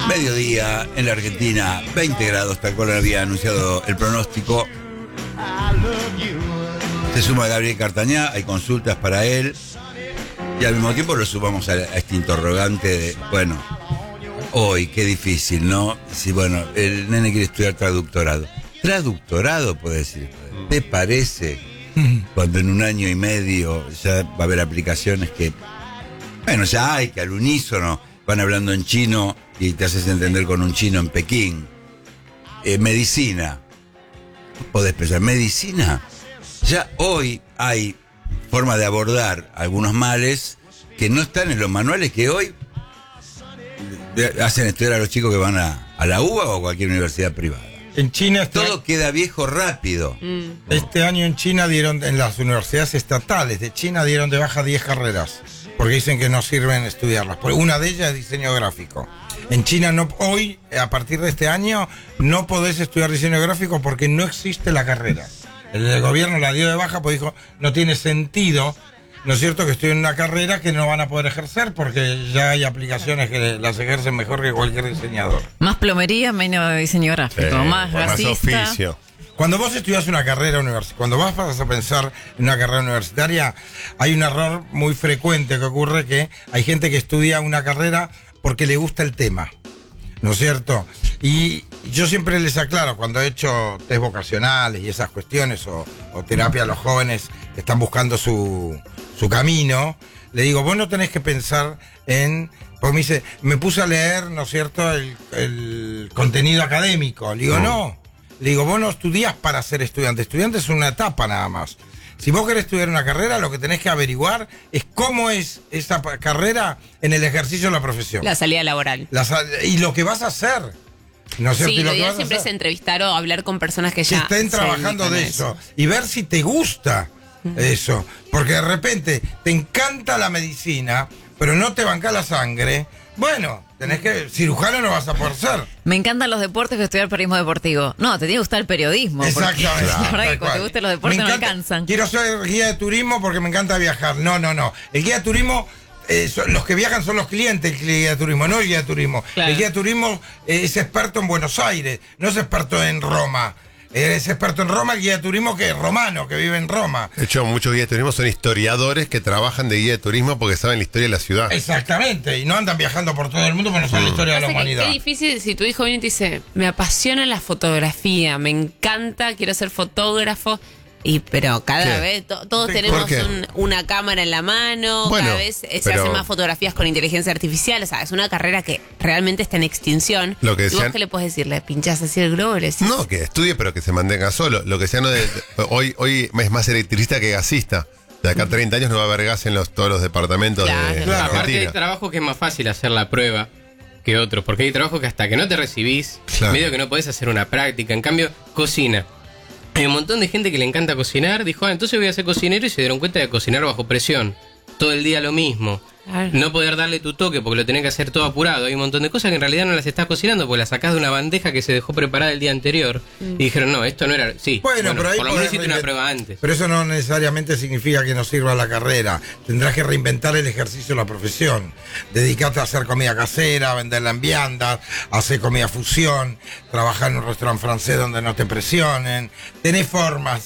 Mediodía en la Argentina, 20 grados, tal cual había anunciado el pronóstico. Se suma Gabriel Cartañá, hay consultas para él. Y al mismo tiempo lo sumamos a este interrogante de, bueno, hoy, qué difícil, ¿no? Si, bueno, el nene quiere estudiar traductorado. Traductorado, puede decir. ¿Te parece? Cuando en un año y medio ya va a haber aplicaciones que, bueno, ya hay, que al unísono van hablando en chino y te haces entender con un chino en Pekín. Medicina. Podés pensar, medicina. Ya hoy hay forma de abordar algunos males que no están en los manuales, que hoy hacen estudiar a los chicos que van a la UBA o a cualquier universidad privada. En China todo queda viejo rápido. Este año en China en las universidades estatales de China dieron de baja 10 carreras, porque dicen que no sirven estudiarlas. Una de ellas es diseño gráfico. En China hoy, a partir de este año, no podés estudiar diseño gráfico porque no existe la carrera. El gobierno la dio de baja porque dijo, no tiene sentido, ¿no es cierto?, que estudien una carrera que no van a poder ejercer porque ya hay aplicaciones que las ejercen mejor que cualquier diseñador. Más plomería, menos diseño gráfico, más gasista. Más oficio. Cuando vos estudias una carrera universitaria, cuando vas a pensar en una carrera universitaria, hay un error muy frecuente que ocurre, que hay gente que estudia una carrera porque le gusta el tema, ¿no es cierto? Y yo siempre les aclaro, cuando he hecho test vocacionales y esas cuestiones, o terapia a los jóvenes que están buscando su camino, le digo, vos no tenés que pensar en... Porque me dice, me puse a leer, ¿no es cierto?, el contenido académico. Le digo, no. Le digo, vos no estudiás para ser estudiante. Estudiante es una etapa nada más. Si vos querés estudiar una carrera, lo que tenés que averiguar es cómo es esa carrera en el ejercicio de la profesión. La salida laboral. Y lo que vas a hacer. ¿No es cierto? Sí, lo ideal siempre es entrevistar o hablar con personas que ya estén trabajando de eso. Y ver si te gusta eso. Porque de repente te encanta la medicina, pero no te banca la sangre. Bueno, tenés que... Cirujano no vas a poder ser. Me encantan los deportes, que estudiar periodismo deportivo. No, te tiene que gustar el periodismo. Exactamente. La verdad que cuando te gusten los deportes no alcanzan. Quiero ser guía de turismo porque me encanta viajar. No. El guía de turismo... los que viajan son los clientes, el guía de turismo, no el guía de turismo. Claro. El guía de turismo es experto en Buenos Aires, no es experto en Roma. Es experto en Roma, el guía de turismo que es romano, que vive en Roma. De hecho, muchos guías de turismo son historiadores que trabajan de guía de turismo porque saben la historia de la ciudad. Exactamente, y no andan viajando por todo el mundo porque no saben la historia de la humanidad. Es difícil si tu hijo viene y te dice, me apasiona la fotografía, me encanta, quiero ser fotógrafo. Pero cada vez todos tenemos una cámara en la mano, cada vez se hacen más fotografías con inteligencia artificial, o sea, es una carrera que realmente está en extinción. Lo que ¿Y vos qué le puedes decir? ¿Le pinchás así el globo? No, que estue, pero que se mantenga solo. Lo que sea, hoy es más electricista que gasista. De acá a 30 años no va a haber gas en todos los departamentos de Argentina. Aparte hay trabajo que es más fácil hacer la prueba que otros, porque hay trabajo que hasta que no te recibís, medio que no podés hacer una práctica. En cambio, cocina. Hay un montón de gente que le encanta cocinar. Dijo, entonces voy a ser cocinero, y se dieron cuenta de cocinar bajo presión. Todo el día lo mismo. No poder darle tu toque porque lo tenés que hacer todo apurado. Hay un montón de cosas que en realidad no las estás cocinando porque las sacás de una bandeja que se dejó preparada el día anterior. Y dijeron, no, esto no era... Sí, bueno, pero ahí por lo menos hiciste una prueba antes. Pero eso no necesariamente significa que no sirva la carrera. Tendrás que reinventar el ejercicio de la profesión. Dedicarte a hacer comida casera, venderla en viandas, hacer comida fusión, trabajar en un restaurante francés donde no te presionen. Tenés formas